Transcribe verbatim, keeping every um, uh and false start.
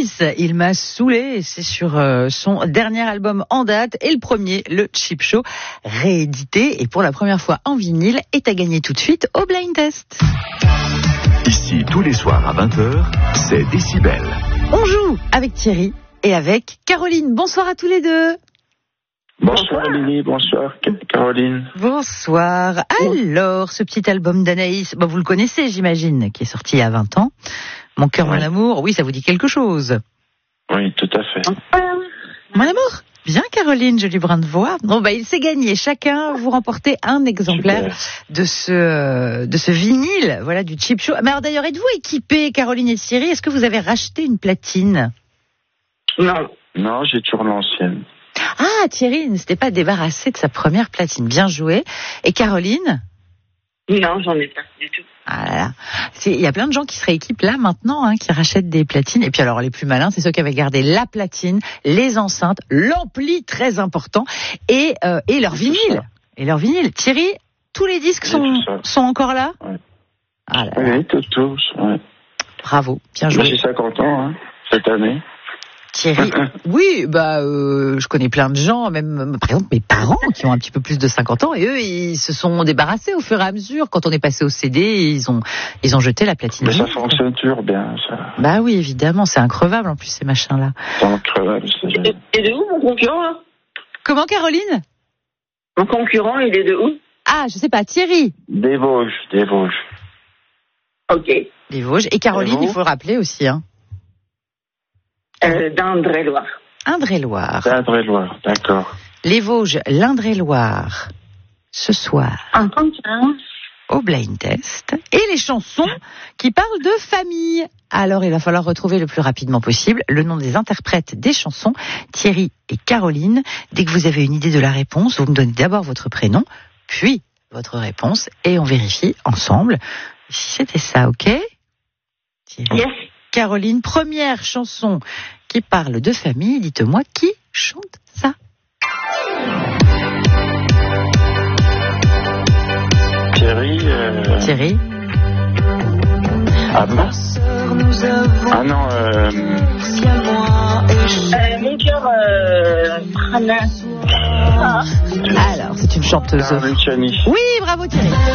D'Anaïs, il m'a saoulé. C'est sur euh, son dernier album en date et le premier, le Cheap Show, réédité et pour la première fois en vinyle, est à gagner tout de suite au Blind Test. Ici, tous les soirs à vingt heures, c'est Décibel. On joue avec Thierry et avec Caroline. Bonsoir à tous les deux. Bonsoir Lily, bonsoir Caroline. Bonsoir. Alors, ce petit album d'Anaïs, bon, vous le connaissez j'imagine, qui est sorti il y a vingt ans. Mon cœur, Oui. mon amour, oui, ça vous dit quelque chose. Oui, tout à fait. Mon amour, bien Caroline, jolie brin de voix. Bon, bah, il s'est gagné. Chacun, vous remportez un exemplaire Super. de ce, de ce vinyle, voilà, du Cheap Show. Mais alors d'ailleurs, êtes-vous équipés, Caroline et Thierry? Est-ce que vous avez racheté une platine? Non, non, j'ai toujours l'ancienne. Ah, Thierry ne s'était pas débarrassé de sa première platine. Bien joué. Et Caroline? Non, j'en ai pas du tout. Ah là là. C'est- Il y a plein de gens qui se rééquipent là maintenant, hein, qui rachètent des platines. Et puis alors les plus malins, c'est ceux qui avaient gardé la platine, les enceintes, l'ampli très important et euh, et leur C'est vinyle. ça. Et leur vinyle. Thierry, tous les disques Oui, sont c'est ça. sont encore là. Ouais. Ah là là. Oui, tous, tous, ouais. Bravo, bien Moi, joué. j'ai cinquante ans, hein, cette année. Thierry, oui, bah, euh, je connais plein de gens, même, par exemple, mes parents qui ont un petit peu plus de cinquante ans, et eux, ils se sont débarrassés au fur et à mesure. Quand on est passé au C D, ils ont, ils ont jeté la platine. Mais ça vinyle. fonctionne toujours bien, ça. Bah oui, évidemment, c'est increvable en plus ces machins-là. C'est incroyable, c'est Et de, et de où mon concurrent là? Comment, Caroline? Mon concurrent, il est de où? Ah, je sais pas, Thierry. Des Vosges, des Vosges. Ok. Les Vosges. Et Caroline, Et vous il faut le rappeler aussi, hein. Euh, d'Indre-et-Loire. Indre-et-Loire. Indre-et-Loire, d'accord. Les Vosges, l'Indre-et-Loire. Ce soir, Un concurrent. au Blind Test. Et les chansons qui parlent de famille. Alors, il va falloir retrouver le plus rapidement possible le nom des interprètes des chansons, Thierry et Caroline. Dès que vous avez une idée de la réponse, vous me donnez d'abord votre prénom, puis votre réponse, et on vérifie ensemble si c'était ça, ok? Thierry. Yes. Caroline, première chanson qui parle de famille. Dites-moi qui chante ça. Thierry, euh... Thierry. Ah bon? Ah non, euh... Euh, mon cœur, euh, Prana. Ah. Alors, c'est une chanteuse. Luciani. Oui, bravo Thierry.